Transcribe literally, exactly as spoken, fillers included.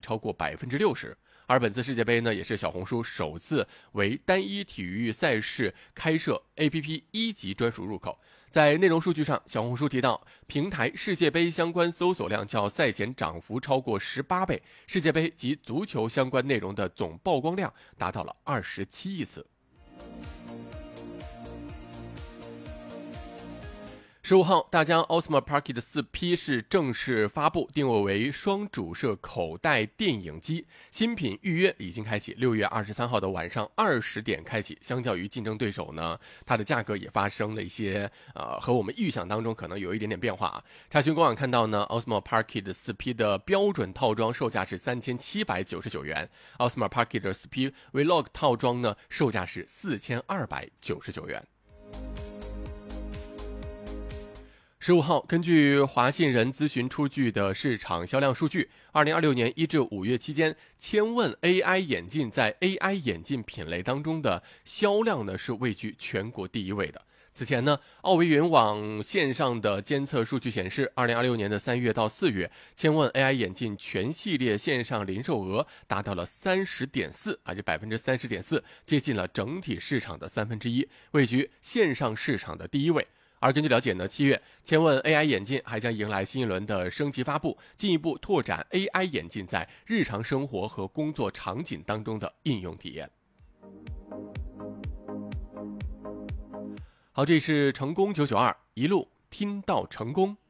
超过百分之六十。而本次世界杯呢，也是小红书首次为单一体育赛事开设 A P P 一级专属入口。在内容数据上，小红书提到，平台世界杯相关搜索量较赛前涨幅超过十八倍，世界杯及足球相关内容的总曝光量达到了二十七亿次。十五号，大疆 Osmo Pocket 四 P 是正式发布，定位为双主摄口袋电影机，新品预约已经开启，六月二十三号的晚上二十点开启。相较于竞争对手呢，它的价格也发生了一些呃和我们预想当中可能有一点点变化啊。查询官网看到呢 ，Osmo Pocket 四 P 的标准套装售价是三千七百九十九元 ，Osmo Pocket 四 P Vlog 套装呢售价是四千二百九十九元。十五号，根据华信人咨询出具的市场销量数据，二零二六年一至五月期间，千问 A I 眼镜在 A I 眼镜品类当中的销量呢是位居全国第一位的。此前呢，奥维云网线上的监测数据显示，二零二六年的三月到四月，千问 A I 眼镜全系列线上零售额达到了三十点四，而且百分之三十点四，接近了整体市场的三分之一，位居线上市场的第一位。而根据了解呢，七月千问 A I 眼镜还将迎来新一轮的升级发布，进一步拓展 A I 眼镜在日常生活和工作场景当中的应用体验。好，这里是成功九九二，一路听到成功。